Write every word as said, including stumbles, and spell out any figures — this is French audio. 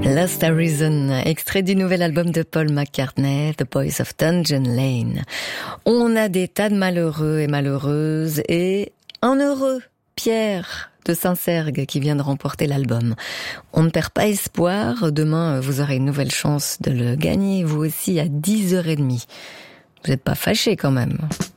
Lost Horizon, extrait du nouvel album de Paul McCartney, The Boys of Dungeon Lane. On a des tas de malheureux et malheureuses et un heureux, Pierre de Saint-Sergue, qui vient de remporter l'album. On ne perd pas espoir, demain vous aurez une nouvelle chance de le gagner, vous aussi à dix heures trente. Vous n'êtes pas fâchés quand même.